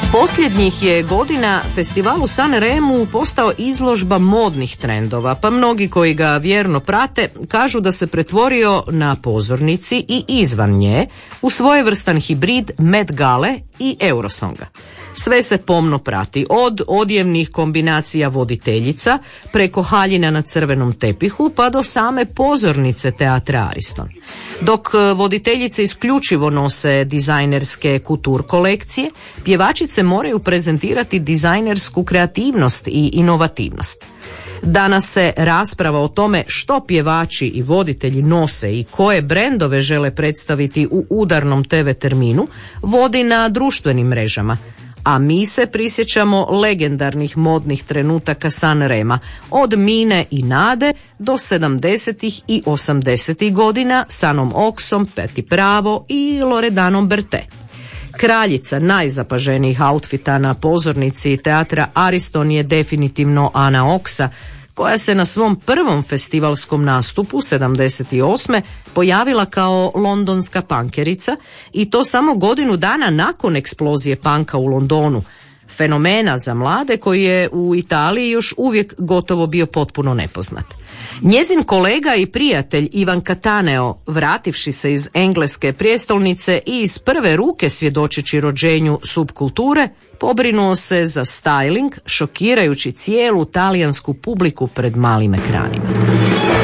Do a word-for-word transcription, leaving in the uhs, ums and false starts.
Posljednjih je godina festival u Sanremu postao izložba modnih trendova, pa mnogi koji ga vjerno prate kažu da se pretvorio na pozornici i izvan nje u svojevrstan hibrid Met Gale i Eurosonga. Sve se pomno prati, od odjevnih kombinacija voditeljica, preko haljina na crvenom tepihu, pa do same pozornice teatra Ariston. Dok voditeljice isključivo nose dizajnerske kutur kolekcije, pjevačice moraju prezentirati dizajnersku kreativnost i inovativnost. Danas se rasprava o tome što pjevači i voditelji nose i koje brendove žele predstaviti u udarnom te ve terminu vodi na društvenim mrežama, a mi se prisjećamo legendarnih modnih trenutaka Sanrema, od Mine i Nade do sedamdesetih i osamdesetih godina s Anom Oxom, Patti Pravo i Loredanom Berthet. Kraljica najzapaženijih outfita na pozornici teatra Ariston je definitivno Ana Oxa, koja se na svom prvom festivalskom nastupu sedamdeset osme pojavila kao londonska pankerica, i to samo godinu dana nakon eksplozije panka u Londonu, fenomena za mlade koji je u Italiji još uvijek gotovo bio potpuno nepoznat. Njezin kolega i prijatelj Ivan Cattaneo, vrativši se iz engleske prijestolnice i iz prve ruke svjedočeći rođenju subkulture, pobrinuo se za styling, šokirajući cijelu talijansku publiku pred malim ekranima.